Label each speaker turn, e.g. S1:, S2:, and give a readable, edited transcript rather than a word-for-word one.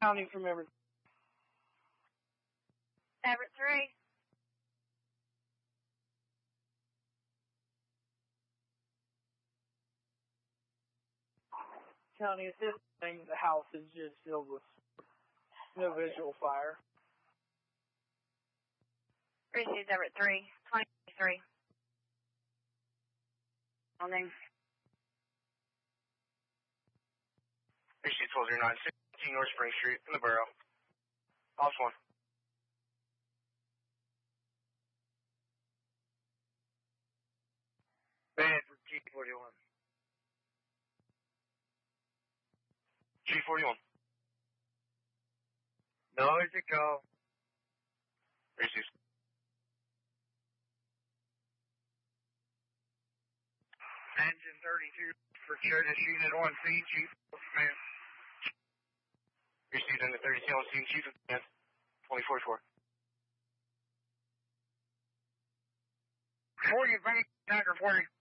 S1: County from Everett.
S2: Everett 3.
S1: County assist thing, the house is just filled with no visual fire.
S2: Received Everett 3, 23. Holding.
S3: Received 1209, 16 North Spring Street in the borough. Lost 1.
S4: Bad for G41.
S3: G41.
S4: Noise to go.
S3: Received.
S4: Engine 32 for Curtis Unit 1 scene, Chief of Command.
S3: Received into 32 on scene, Chief of Command. 24-4.
S4: 40 bank, Tiger 40.